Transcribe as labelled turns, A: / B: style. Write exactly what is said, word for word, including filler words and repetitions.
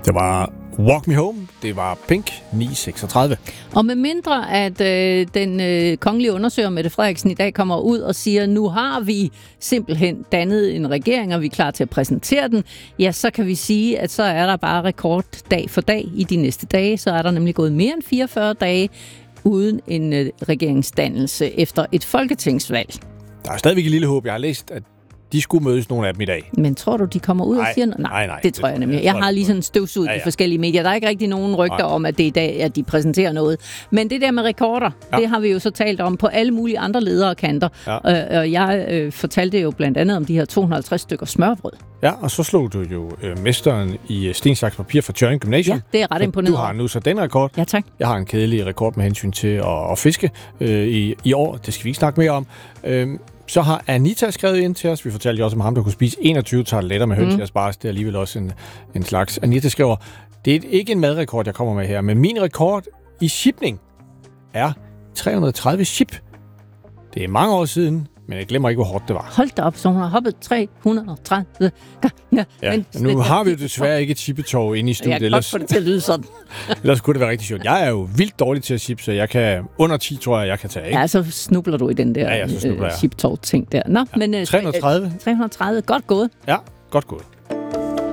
A: Det var Walk Me Home, det var Pink ni seksogtredive.
B: Og med mindre, at øh, den øh, kongelige undersøger Mette Frederiksen i dag kommer ud og siger, nu har vi simpelthen dannet en regering, og vi er klar til at præsentere den, ja, så kan vi sige, at så er der bare rekord dag for dag i de næste dage. Så er der nemlig gået mere end fireogfyrre dage uden en øh, regeringsdannelse efter et folketingsvalg.
A: Der er stadigvæk et lille håb. Jeg har læst, at de skulle mødes nogle af dem i dag.
B: Men tror du, de kommer ud
A: nej,
B: og siger noget?
A: Nej, nej, nej.
B: Det tror jeg nemlig. Jeg har lige sådan støvsuget ja, ja. de forskellige medier. Der er ikke rigtig nogen rygter nej. om, at det er i dag, at de præsenterer noget. Men det der med rekorder, ja. det har vi jo så talt om på alle mulige andre ledere kanter. Ja. Og jeg øh, fortalte jo blandt andet om de her to hundrede og halvtreds stykker smørbrød.
A: Ja, og så slog du jo øh, mesteren i sten, saks, papir fra Tjørring Gymnasium.
B: Ja, det er ret imponerende.
A: Du har nu så den rekord.
B: Ja, tak.
A: Jeg har en kedelig rekord med hensyn til at, at fiske øh, i, i år. Det skal vi ikke snakke mere om. Øh, Så har Anita skrevet ind til os. Vi fortalte jo også om ham, der kunne spise enogtyve tarteletter med høns i asparges. Det er alligevel også en, en slags. Anita skriver, det er ikke en madrekord, jeg kommer med her, men min rekord i shipning er tre hundrede og tredive ship. Det er mange år siden, men jeg glemmer ikke, hvor hårdt det var.
B: Hold da op, så hun har hoppet tre hundrede og tredive gange.
A: Ja, men, nu har vi jo desværre ikke et shippetog inde i studiet.
B: Jeg kan godt få det til at lyde sådan.
A: Ellers kunne det være rigtig sjovt. Jeg er jo vildt dårlig til at ship, så jeg kan under ti, tror jeg, jeg kan tage. Ikke?
B: Ja, så snubler du i den der
A: ja, ja, så snubler jeg.
B: ship-tog-ting der. Nå,
A: ja.
B: men,
A: tre hundrede og tredive.
B: tre hundrede og tredive, godt gået.
A: Ja, godt gået.